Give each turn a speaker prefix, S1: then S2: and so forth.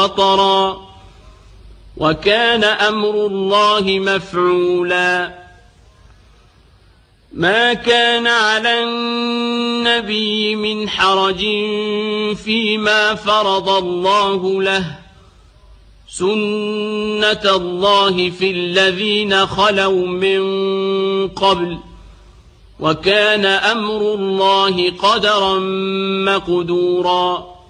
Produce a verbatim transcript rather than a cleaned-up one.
S1: قطرا وكان أمر الله مفعولا ما كان على النبي من حرج فيما فرض الله له سنة الله في الذين خلوا من قبل وكان أمر الله قدرا مقدورا